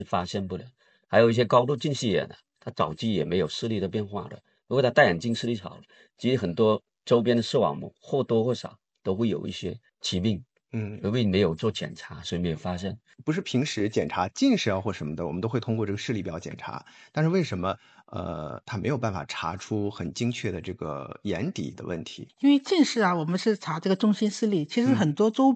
发现不了。还有一些高度近视眼的，他早期也没有视力的变化的，如果他戴眼镜视力好了，其实很多周边的视网膜或多或少都会有一些疾病，因为没有做检查，所以没有发现。 不是平时检查近视啊或什么的，我们都会通过这个视力表检查，但是为什么它没有办法查出很精确的这个眼底的问题？ 因为近视啊，我们是查这个中心视力，其实很多周